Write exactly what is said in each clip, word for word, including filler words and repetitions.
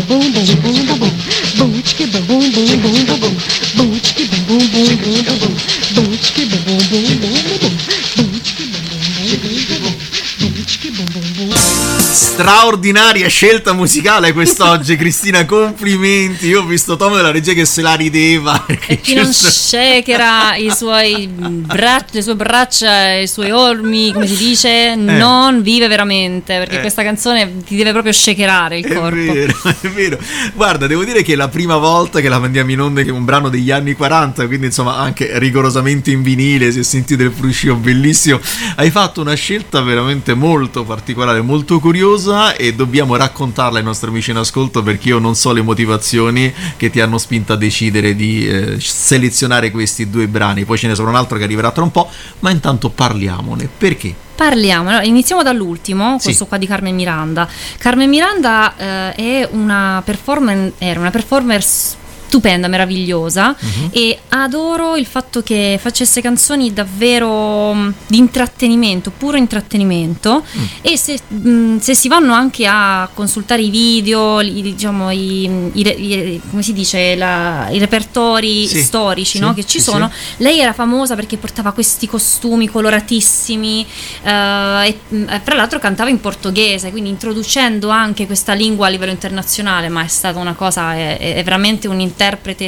boom boom boom boom boom chicka boom boom boom boom boom boom chicka boom boom boom boom boom boom chicka boom boom boom boom boom boom chicka boom boom boom boom boom chicka boom boom boom. Straordinaria scelta musicale quest'oggi, Cristina, complimenti. Io ho visto Tom della regia che se la rideva e chi non shakera i suoi braccia, le sue braccia, i suoi ormi, come si dice, eh. non vive veramente, perché eh. questa canzone ti deve proprio shakerare il è corpo. È vero, è vero. Guarda, devo dire che è la prima volta che la mandiamo in onda, che è un brano degli anni quaranta, quindi insomma anche rigorosamente in vinile, si è sentito il fruscio bellissimo. Hai fatto una scelta veramente molto particolare, molto curiosa, e dobbiamo raccontarla ai nostri amici in ascolto, perché io non so le motivazioni che ti hanno spinto a decidere di eh, selezionare questi due brani. Poi ce ne sarà un altro che arriverà tra un po', ma intanto parliamone. Perché? Parliamo, allora, iniziamo dall'ultimo, questo sì. qua di Carmen Miranda. Carmen Miranda eh, è una performer, era una performer stupenda, meravigliosa, uh-huh. e adoro il fatto che facesse canzoni davvero mh, di intrattenimento, puro intrattenimento, uh-huh. e se, mh, se si vanno anche a consultare i video, i, diciamo i, i, i come si dice, la, i repertori sì. storici, sì. no? che ci sì, sono, sì. lei era famosa perché portava questi costumi coloratissimi, uh, e fra l'altro cantava in portoghese, quindi introducendo anche questa lingua a livello internazionale, ma è stata una cosa, è, è veramente un interprete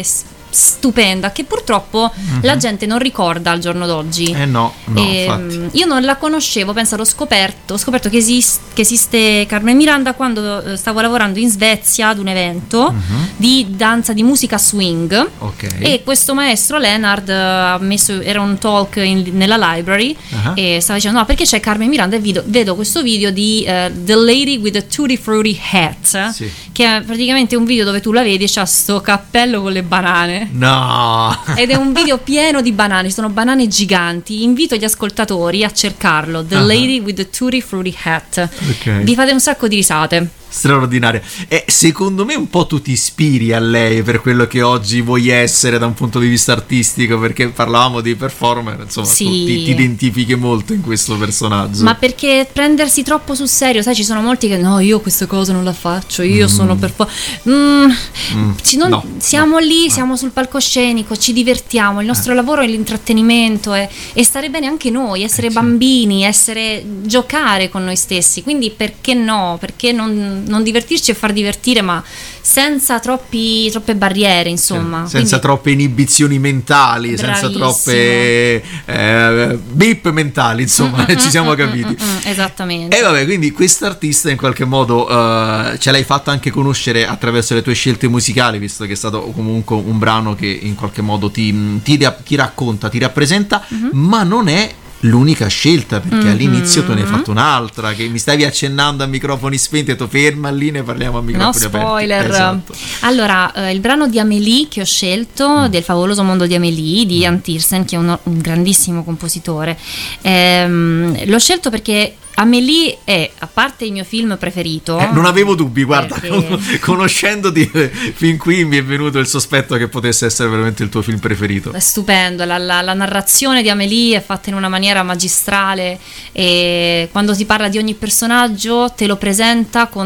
stupenda che purtroppo mm-hmm. la gente non ricorda al giorno d'oggi. Eh no, no e, io non la conoscevo, penso, l'ho scoperto ho scoperto che esiste, che esiste Carmen Miranda quando eh, stavo lavorando in Svezia ad un evento mm-hmm. di danza, di musica swing, okay. e questo maestro Leonard ha messo, era un talk in, nella library, uh-huh. e stava dicendo no, perché c'è Carmen Miranda e vedo, vedo questo video di uh, The Lady with the Tutti Frutti Hat, sì. che è praticamente un video dove tu la vedi, c'ha sto cappello con le banane. No! Ed è un video pieno di banane, sono banane giganti. Invito gli ascoltatori a cercarlo, The uh-huh. Lady with the Tutti Frutti Hat. Okay. Vi fate un sacco di risate. Straordinaria. E secondo me un po' tu ti ispiri a lei per quello che oggi vuoi essere da un punto di vista artistico, perché parlavamo di performer, insomma, sì. tu ti, ti identifichi molto in questo personaggio. Ma perché prendersi troppo sul serio, sai, ci sono molti che no, io queste cose non la faccio, io mm. sono performer. Mm. Mm. Non, no, siamo no, lì, no. siamo sul palcoscenico, ci divertiamo, il nostro eh. lavoro è l'intrattenimento, è, e stare bene anche noi, essere eh, bambini, essere, giocare con noi stessi, quindi perché no? Perché non non divertirci e far divertire, ma senza troppi, troppe barriere, insomma, sì, senza quindi, troppe inibizioni mentali, bravissimo. senza troppe eh, bip mentali, insomma, mm, ci siamo mm, capiti mm, mm, esattamente. E vabbè, quindi quest'artista in qualche modo uh, ce l'hai fatta anche conoscere attraverso le tue scelte musicali, visto che è stato comunque un brano che in qualche modo ti, ti, ti racconta, ti rappresenta, mm-hmm. ma non è l'unica scelta, perché mm-hmm. all'inizio tu ne hai fatto un'altra che mi stavi accennando a microfoni spenti, e tu ferma lì, ne parliamo a microfoni no aperti. Spoiler. Esatto. Allora, eh, il brano di Amélie che ho scelto, mm. del favoloso mondo di Amélie di Jan Tiersen, che è un, un grandissimo compositore, ehm, l'ho scelto perché Amélie è, a parte il mio film preferito, eh, non avevo dubbi, guarda, perché... conoscendoti fin qui mi è venuto il sospetto che potesse essere veramente il tuo film preferito. È stupendo, la, la, la narrazione di Amélie è fatta in una maniera magistrale, e quando si parla di ogni personaggio te lo presenta con